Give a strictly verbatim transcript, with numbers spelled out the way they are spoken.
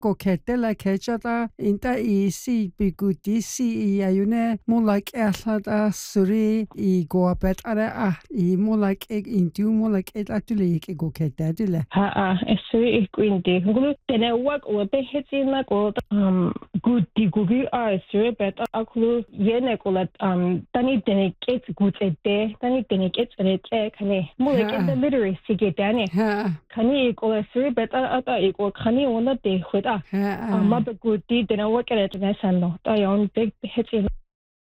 kokete la kechata inta isi biguti si ayune mulak ehlata suri I goapet ara ah I mulak ek intu mulak et atule ke kokete dile ha a suri ikwinte ngulu tene wak o te hetina ko um guti gugi a suri bet akulu yene ko la um tani tene ket gutete tani tene ket rete kane mulak et literacy ke tane kani ko la suri bet ata iko kani ona te khota ma be guti tene wak et tene sanno ta yon big hetina